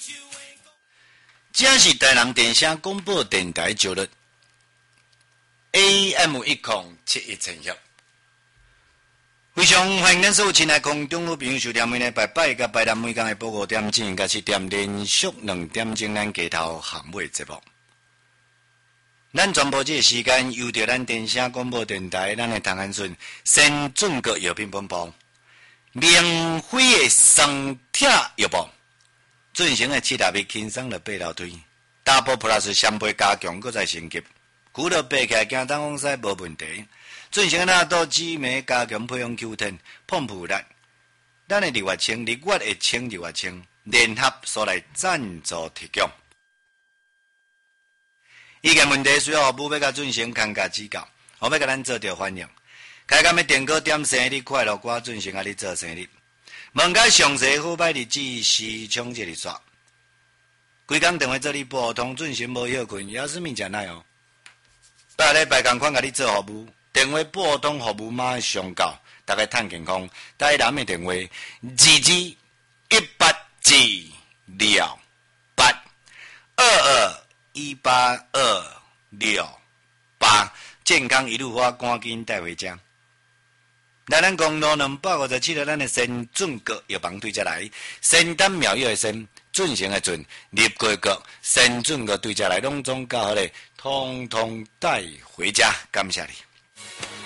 这是台南电声广播电台九日 AM1071非常欢迎咱所有亲爱空中的朋友收听每礼拜拜甲拜六每天的报5点钟甲7点连续2点钟咱街头巷尾节目。咱全部这个时间由着咱电声广播电台咱的唐安顺先准国药品本部免费的双铁药包进行的7大米轻松的八楼推Double Plus 双倍加强搁再升级骨头爬起来行当往西无问题进行那多紫莓加强配方 Q10 碰普力咱的日月清日月的清日月清联合所来赞助提供意见问题需要服务要甲进行康家指教后要甲咱做着反映开工的电歌点生日快乐歌进行啊你做生日问解详细好歹日子时冲这里刷规工电话做你拨通准时无休困也是物件奈哦拜礼拜共款甲你做服务电话拨通服务马上到大家趁健康台南的电话2218282268健康一路花赶紧带回家来咱公路257的咱的先准国药房对下来仙丹妙药的先进行的准入过国先准国对下来拢总较好咧通通带回家感谢你